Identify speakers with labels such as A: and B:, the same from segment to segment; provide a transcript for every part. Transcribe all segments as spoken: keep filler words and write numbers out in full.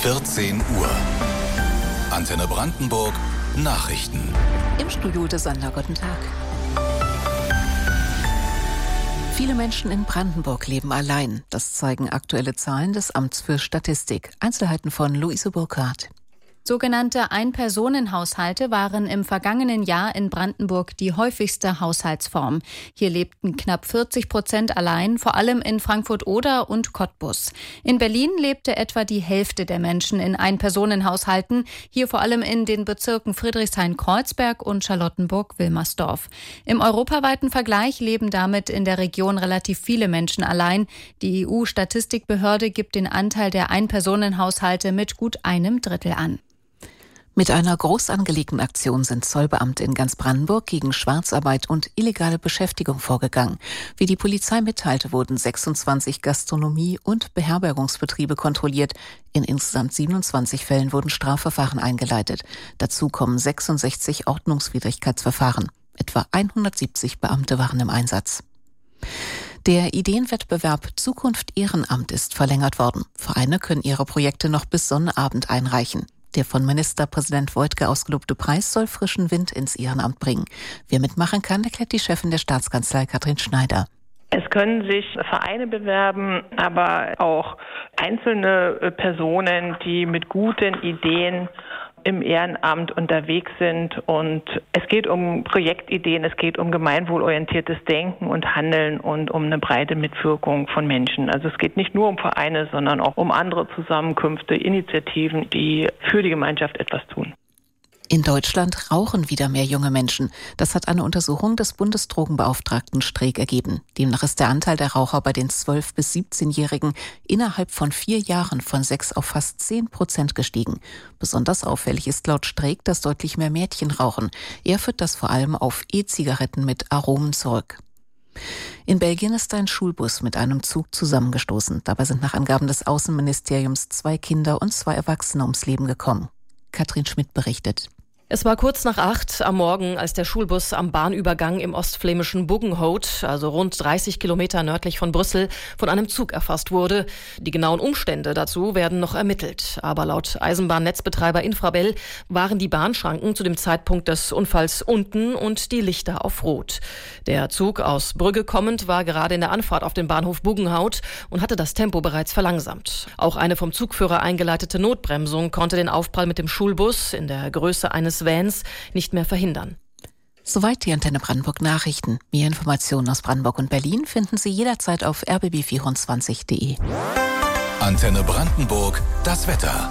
A: vierzehn Uhr. Antenne Brandenburg Nachrichten.
B: Im Studio der Sander, guten Tag. Viele Menschen in Brandenburg leben allein. Das zeigen aktuelle Zahlen des Amts für Statistik. Einzelheiten von Luise Burkhardt.
C: Sogenannte Ein-Personen-Haushalte waren im vergangenen Jahr in Brandenburg die häufigste Haushaltsform. Hier lebten knapp vierzig Prozent allein, vor allem in Frankfurt-Oder und Cottbus. In Berlin lebte etwa die Hälfte der Menschen in Ein-Personen-Haushalten, hier vor allem in den Bezirken Friedrichshain-Kreuzberg und Charlottenburg-Wilmersdorf. Im europaweiten Vergleich leben damit in der Region relativ viele Menschen allein. Die E U-Statistikbehörde gibt den Anteil der Ein-Personen-Haushalte mit gut einem Drittel an.
B: Mit einer groß angelegten Aktion sind Zollbeamte in ganz Brandenburg gegen Schwarzarbeit und illegale Beschäftigung vorgegangen. Wie die Polizei mitteilte, wurden sechsundzwanzig Gastronomie- und Beherbergungsbetriebe kontrolliert. In insgesamt siebenundzwanzig Fällen wurden Strafverfahren eingeleitet. Dazu kommen sechsundsechzig Ordnungswidrigkeitsverfahren. Etwa hundertsiebzig Beamte waren im Einsatz. Der Ideenwettbewerb Zukunft Ehrenamt ist verlängert worden. Vereine können ihre Projekte noch bis Sonnabend einreichen. Der von Ministerpräsident Woidke ausgelobte Preis soll frischen Wind ins Ehrenamt bringen. Wer mitmachen kann, erklärt die Chefin der Staatskanzlei Katrin Schneider.
D: Es können sich Vereine bewerben, aber auch einzelne Personen, die mit guten Ideen im Ehrenamt unterwegs sind. Und es geht um Projektideen, es geht um gemeinwohlorientiertes Denken und Handeln und um eine breite Mitwirkung von Menschen. Also es geht nicht nur um Vereine, sondern auch um andere Zusammenkünfte, Initiativen, die für die Gemeinschaft etwas tun.
B: In Deutschland rauchen wieder mehr junge Menschen. Das hat eine Untersuchung des Bundesdrogenbeauftragten Streeck ergeben. Demnach ist der Anteil der Raucher bei den zwölf- bis siebzehnjährigen innerhalb von vier Jahren von sechs auf fast zehn Prozent gestiegen. Besonders auffällig ist laut Streeck, dass deutlich mehr Mädchen rauchen. Er führt das vor allem auf E-Zigaretten mit Aromen zurück. In Belgien ist ein Schulbus mit einem Zug zusammengestoßen. Dabei sind nach Angaben des Außenministeriums zwei Kinder und zwei Erwachsene ums Leben gekommen. Katrin Schmidt berichtet.
E: Es war kurz nach acht am Morgen, als der Schulbus am Bahnübergang im ostflämischen Buggenhout, also rund dreißig Kilometer nördlich von Brüssel, von einem Zug erfasst wurde. Die genauen Umstände dazu werden noch ermittelt. Aber laut Eisenbahnnetzbetreiber Infrabel waren die Bahnschranken zu dem Zeitpunkt des Unfalls unten und die Lichter auf Rot. Der Zug aus Brügge kommend war gerade in der Anfahrt auf den Bahnhof Buggenhout und hatte das Tempo bereits verlangsamt. Auch eine vom Zugführer eingeleitete Notbremsung konnte den Aufprall mit dem Schulbus in der Größe eines Vans nicht mehr verhindern.
B: Soweit die Antenne Brandenburg Nachrichten. Mehr Informationen aus Brandenburg und Berlin finden Sie jederzeit auf r b b vierundzwanzig punkt de.
A: Antenne Brandenburg, das Wetter.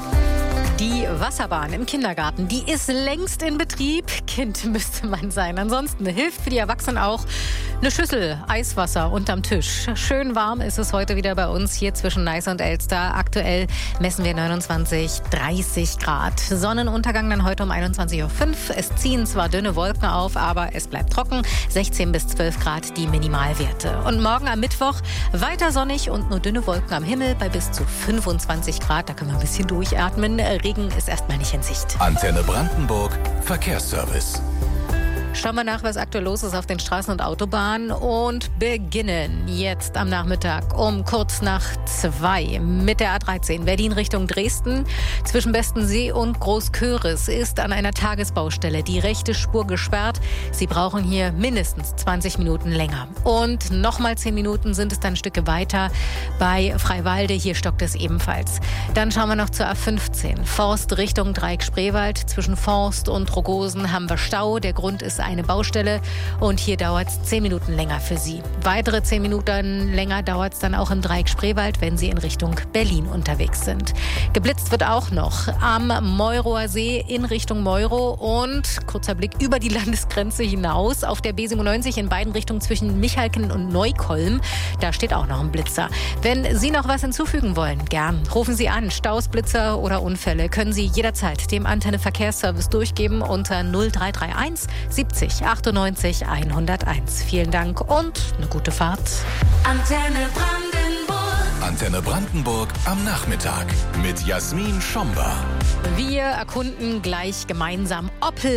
F: Die Wasserbahn im Kindergarten, die ist längst in Betrieb. Kind müsste man sein. Ansonsten hilft für die Erwachsenen auch eine Schüssel Eiswasser unterm Tisch. Schön warm ist es heute wieder bei uns hier zwischen Neisse und Elster. Aktuell messen wir neunundzwanzig, dreißig Grad. Sonnenuntergang dann heute um einundzwanzig Uhr fünf. Es ziehen zwar dünne Wolken auf, aber es bleibt trocken. sechzehn bis zwölf Grad die Minimalwerte. Und morgen am Mittwoch weiter sonnig und nur dünne Wolken am Himmel bei bis zu fünfundzwanzig Grad. Da können wir ein bisschen durchatmen. Regen ist erstmal nicht in Sicht.
A: Antenne Brandenburg Verkehrsservice.
F: Schauen wir nach, was aktuell los ist auf den Straßen und Autobahnen und beginnen jetzt am Nachmittag um kurz nach zwei mit der A dreizehn Berlin Richtung Dresden. Zwischen Bestensee und Großköris ist an einer Tagesbaustelle die rechte Spur gesperrt. Sie brauchen hier mindestens zwanzig Minuten länger. Und nochmal zehn Minuten sind es dann Stücke weiter bei Freiwalde. Hier stockt es ebenfalls. Dann schauen wir noch zur A fünfzehn. Forst Richtung Dreieck-Spreewald. Zwischen Forst und Rogosen haben wir Stau. Der Grund ist eine Baustelle und hier dauert es zehn Minuten länger für Sie. Weitere zehn Minuten länger dauert es dann auch im Dreieck Spreewald, wenn Sie in Richtung Berlin unterwegs sind. Geblitzt wird auch noch am Meuroer See in Richtung Meuro und kurzer Blick über die Landesgrenze hinaus auf der B siebenundneunzig in beiden Richtungen zwischen Michalken und Neukolm. Da steht auch noch ein Blitzer. Wenn Sie noch was hinzufügen wollen, gern rufen Sie an. Staus, Blitzer oder Unfälle können Sie jederzeit dem Antenne Verkehrsservice durchgeben unter null drei drei eins siebzig achtundneunzig hunderteins. Vielen Dank und eine gute Fahrt.
A: Antenne Brandenburg. Antenne Brandenburg am Nachmittag mit Jasmin Schomber.
F: Wir erkunden gleich gemeinsam Oppel.